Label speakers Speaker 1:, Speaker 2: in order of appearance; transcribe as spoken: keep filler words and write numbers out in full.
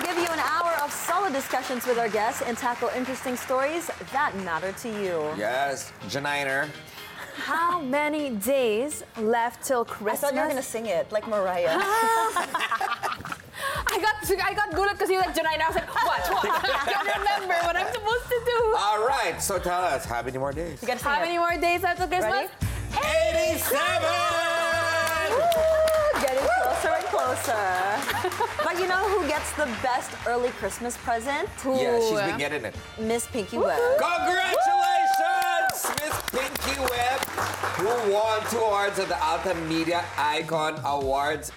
Speaker 1: give you an hour of solid discussions with our guests and tackle interesting stories that matter to you.
Speaker 2: Yes, Janiner.
Speaker 3: How many days left till Christmas?
Speaker 1: I thought you were gonna sing it like Mariah.
Speaker 3: I got I got gulat because you like Janina. I was like, what? What? I can't remember what I'm supposed to do.
Speaker 2: All right, so tell us, how many more days?
Speaker 1: You gotta sing
Speaker 3: How
Speaker 1: it.
Speaker 3: many more days left till Christmas?
Speaker 1: Ready?
Speaker 2: eighty-seven!
Speaker 1: Woo! Getting closer and closer. But you know who gets the best early Christmas present?
Speaker 2: Yeah, she's been getting it.
Speaker 1: Miss Pinky Webb.
Speaker 2: Congratulations, Miss Pinky Webb, who won two awards at the Alta Media Icon Awards